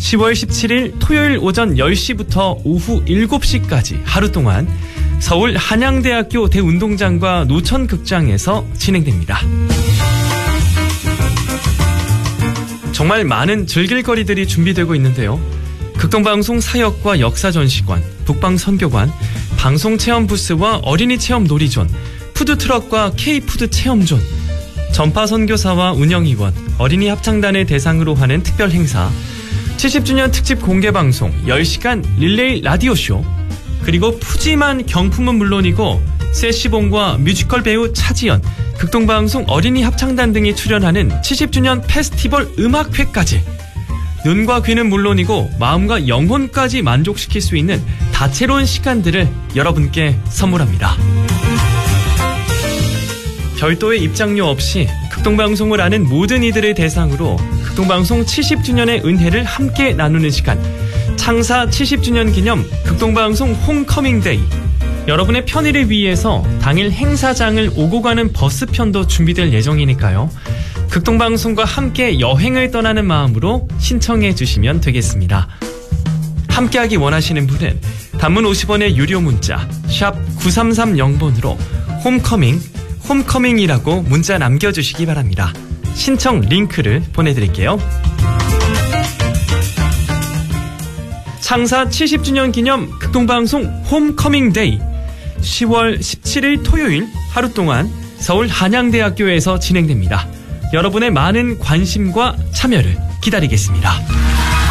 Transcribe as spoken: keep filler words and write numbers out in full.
시월 십칠일 토요일 오전 열 시부터 오후 일곱 시까지 하루 동안 서울 한양대학교 대운동장과 노천극장에서 진행됩니다. 정말 많은 즐길 거리들이 준비되고 있는데요. 극동방송 사역과 역사전시관, 북방선교관, 방송체험 부스와 어린이 체험 놀이존, 푸드트럭과 K푸드 체험존, 전파선교사와 운영위원, 어린이 합창단을 대상으로 하는 특별 행사, 칠십 주년 특집 공개방송, 열 시간 릴레이 라디오쇼, 그리고 푸짐한 경품은 물론이고 세시봉과 뮤지컬 배우 차지연, 극동방송 어린이 합창단 등이 출연하는 칠십 주년 페스티벌 음악회까지 눈과 귀는 물론이고 마음과 영혼까지 만족시킬 수 있는 다채로운 시간들을 여러분께 선물합니다. 별도의 입장료 없이 극동방송을 아는 모든 이들을 대상으로 극동방송 칠십 주년의 은혜를 함께 나누는 시간, 창사 칠십 주년 기념 극동방송 홈커밍데이. 여러분의 편의를 위해서 당일 행사장을 오고 가는 버스편도 준비될 예정이니까요. 극동방송과 함께 여행을 떠나는 마음으로 신청해 주시면 되겠습니다. 함께하기 원하시는 분은 단문 오십 원의 유료 문자 샵 구삼삼영 번으로 홈커밍, 홈커밍이라고 문자 남겨주시기 바랍니다. 신청 링크를 보내드릴게요. 창사 칠십 주년 기념 극동방송 홈커밍데이, 시월 십칠일 토요일 하루 동안 서울 한양대학교에서 진행됩니다. 여러분의 많은 관심과 참여를 기다리겠습니다.